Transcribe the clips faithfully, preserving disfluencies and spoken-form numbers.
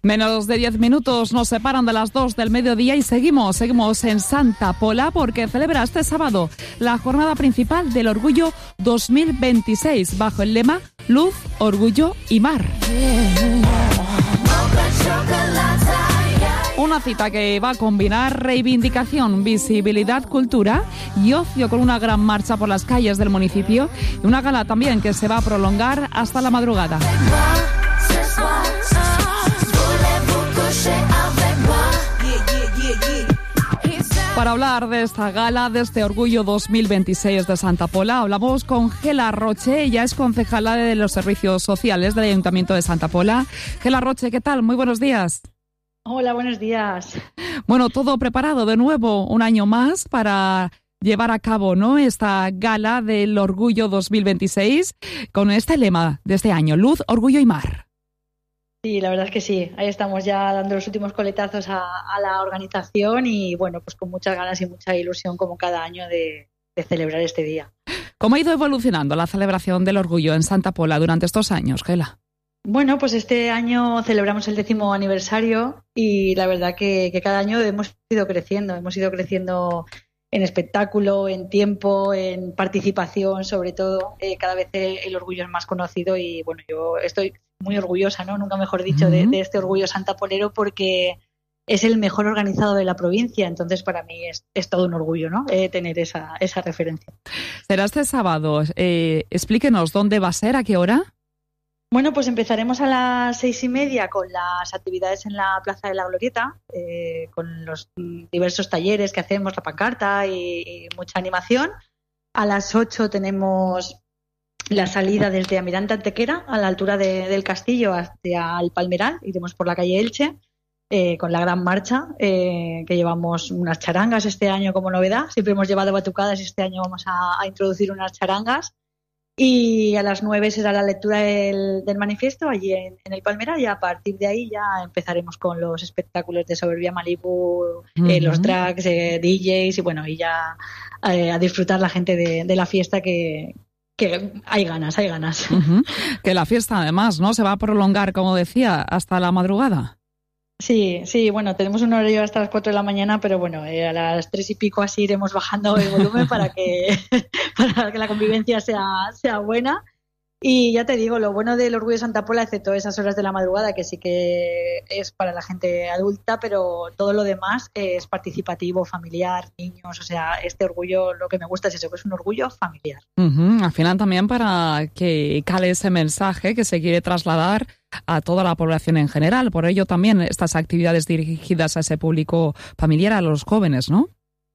Menos de diez minutos nos separan de las dos del mediodía y seguimos, seguimos en Santa Pola porque celebra este sábado la jornada principal del Orgullo dos mil veintiséis bajo el lema Luz, Orgullo y Mar. Una cita que va a combinar reivindicación, visibilidad, cultura y ocio con una gran marcha por las calles del municipio y una gala también que se va a prolongar hasta la madrugada. Para hablar de esta gala, de este Orgullo dos mil veintiséis de Santa Pola, hablamos con Gela Roche. Ella es concejala de los Servicios Sociales del Ayuntamiento de Santa Pola. Gela Roche, ¿qué tal? Muy buenos días. Hola, buenos días. Bueno, todo preparado de nuevo un año más para llevar a cabo, ¿no?, esta gala del Orgullo dos mil veintiséis con este lema de este año, Luz, Orgullo y Mar. Sí, la verdad es que sí. Ahí estamos ya dando los últimos coletazos a, a la organización y, bueno, pues con muchas ganas y mucha ilusión como cada año de, de celebrar este día. ¿Cómo ha ido evolucionando la celebración del Orgullo en Santa Pola durante estos años, Gela? Bueno, pues este año celebramos el décimo aniversario y la verdad que, que cada año hemos ido creciendo, hemos ido creciendo en espectáculo, en tiempo, en participación, sobre todo. Eh, cada vez el Orgullo es más conocido y, bueno, yo estoy muy orgullosa, ¿no? Nunca mejor dicho, de, de este Orgullo santapolero porque es el mejor organizado de la provincia. Entonces, para mí es, es todo un orgullo, ¿no?, eh, tener esa, esa referencia. Será este sábado. Eh, explíquenos dónde va a ser, a qué hora. Bueno, pues empezaremos a las seis y media con las actividades en la Plaza de la Glorieta, eh, con los diversos talleres que hacemos, la pancarta y, y mucha animación. A las ocho tenemos la salida desde Almirante Antequera, a la altura de, del castillo, hacia el Palmeral. Iremos por la calle Elche eh, con la gran marcha, eh, que llevamos unas charangas este año como novedad. Siempre hemos llevado batucadas y este año vamos a, a introducir unas charangas. Y a las nueve será la lectura del, del manifiesto allí en, en el Palmeral y a partir de ahí ya empezaremos con los espectáculos de Soberbia Malibu, uh-huh. eh, los drags, eh, D Js y bueno, y ya eh, a disfrutar la gente de, de la fiesta que, que hay ganas, hay ganas. Uh-huh. Que la fiesta además, ¿no?, se va a prolongar, como decía, hasta la madrugada. Sí, sí, bueno, tenemos un horario hasta las cuatro de la mañana, pero bueno, eh, a las tres y pico así iremos bajando el volumen para que, para que la convivencia sea, sea buena. Y ya te digo, lo bueno del Orgullo de Santa Pola, excepto esas horas de la madrugada, que sí que es para la gente adulta, pero todo lo demás es participativo, familiar, niños, o sea, este orgullo, lo que me gusta es eso, que es un orgullo familiar. Uh-huh. Al final también para que cale ese mensaje que se quiere trasladar a toda la población en general, por ello también estas actividades dirigidas a ese público familiar, a los jóvenes, ¿no?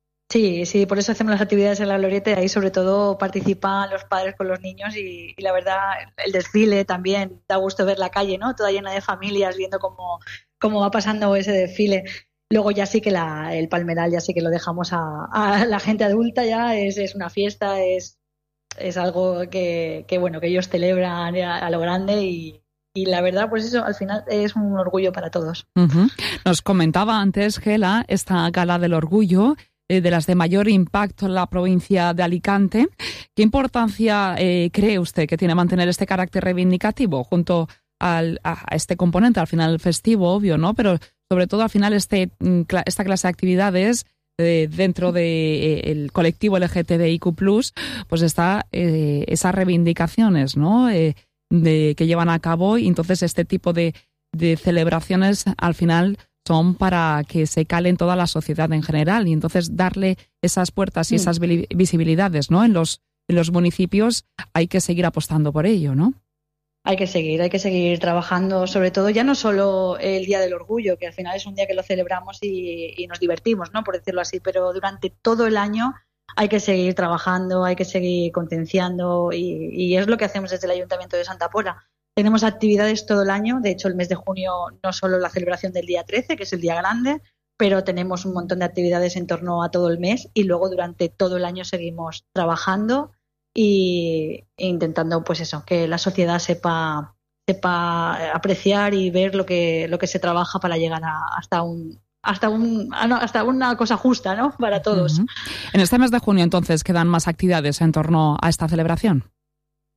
Sí, sí, por eso hacemos las actividades en la Glorieta y ahí sobre todo participan los padres con los niños y, y la verdad el desfile también da gusto ver la calle, ¿no?, toda llena de familias viendo cómo, cómo va pasando ese desfile. Luego ya sí que la, el Palmeral ya sí que lo dejamos a, a la gente adulta, ya es, es una fiesta, es, es algo que, que bueno que ellos celebran a, a lo grande y Y la verdad, pues eso, al final es un orgullo para todos. Uh-huh. Nos comentaba antes, Gela, esta gala del orgullo, eh, de las de mayor impacto en la provincia de Alicante. ¿Qué importancia eh, cree usted que tiene mantener este carácter reivindicativo junto al, a este componente, al final festivo, obvio, ¿no? Pero sobre todo al final este, esta clase de actividades eh, dentro del de, eh, colectivo L G T B I Q plus, pues está eh, esas reivindicaciones, ¿no?, Eh, de que llevan a cabo, y entonces este tipo de, de celebraciones al final son para que se cale en toda la sociedad en general y entonces darle esas puertas y mm. esas visibilidades, ¿no?, en los, en los municipios. Hay que seguir apostando por ello, ¿no? Hay que seguir, hay que seguir trabajando, sobre todo ya no solo el Día del Orgullo, que al final es un día que lo celebramos y, y nos divertimos, ¿no?, por decirlo así, pero durante todo el año hay que seguir trabajando, hay que seguir concienciando y, y es lo que hacemos desde el Ayuntamiento de Santa Pola. Tenemos actividades todo el año, de hecho el mes de junio no solo la celebración del día trece, que es el día grande, pero tenemos un montón de actividades en torno a todo el mes y luego durante todo el año seguimos trabajando y, e intentando, pues eso, que la sociedad sepa, sepa apreciar y ver lo que, lo que se trabaja para llegar a, hasta un hasta un hasta una cosa justa, ¿no?, para todos. Uh-huh. En este mes de junio, entonces, ¿quedan más actividades en torno a esta celebración?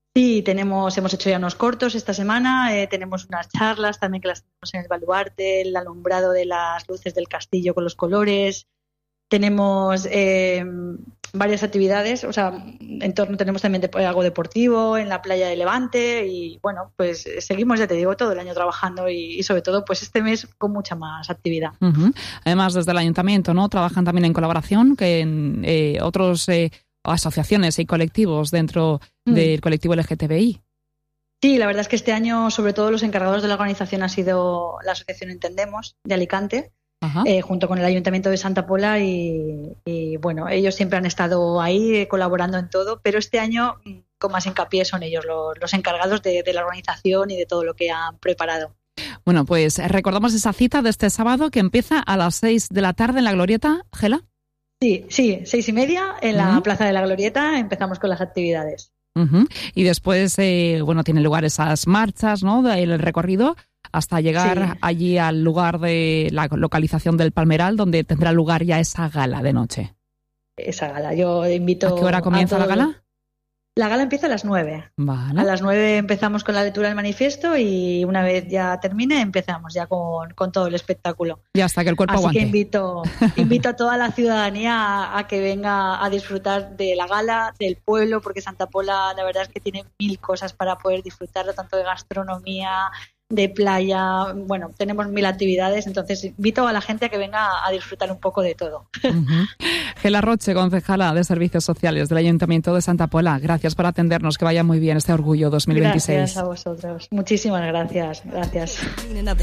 Sí, tenemos, hemos hecho ya unos cortos esta semana, eh, tenemos unas charlas también que las tenemos en el baluarte, el alumbrado de las luces del castillo con los colores, tenemos eh, varias actividades, o sea, en torno tenemos también de, algo deportivo en la playa de Levante y bueno, pues seguimos, ya te digo, todo el año trabajando y, y sobre todo pues este mes con mucha más actividad. Uh-huh. Además, desde el ayuntamiento, ¿no? Trabajan también en colaboración que en eh, otros eh, asociaciones y colectivos dentro mm. del colectivo L G T B I. Sí, la verdad es que este año, sobre todo los encargados de la organización ha sido la asociación Entendemos de Alicante, eh, junto con el Ayuntamiento de Santa Pola y, y bueno, ellos siempre han estado ahí eh, colaborando en todo, pero este año con más hincapié son ellos los, los encargados de, de la organización y de todo lo que han preparado. Bueno, pues recordamos esa cita de este sábado que empieza a las seis de la tarde en la Glorieta, Gela. Sí, sí, seis y media en la uh-huh. Plaza de la Glorieta empezamos con las actividades. Uh-huh. Y después, eh, bueno, tienen lugar esas marchas, ¿no? El recorrido hasta llegar sí. allí al lugar de la localización del Palmeral, donde tendrá lugar ya esa gala de noche. Esa gala, yo invito... ¿A qué hora comienza la gala? La gala empieza a las nueve. Vale. A las nueve empezamos con la lectura del manifiesto y una vez ya termine empezamos ya con, con todo el espectáculo. Y hasta que el cuerpo Así aguante. Así que invito, invito a toda la ciudadanía a, a que venga a disfrutar de la gala, del pueblo, porque Santa Pola la verdad es que tiene mil cosas para poder disfrutarlo, tanto de gastronomía, de playa, bueno, tenemos mil actividades, entonces invito a la gente a que venga a disfrutar un poco de todo. Uh-huh. Gela Roche, concejala de Servicios Sociales del Ayuntamiento de Santa Pola, gracias por atendernos, que vaya muy bien este Orgullo dos mil veintiséis. Gracias a vosotros, muchísimas gracias, gracias.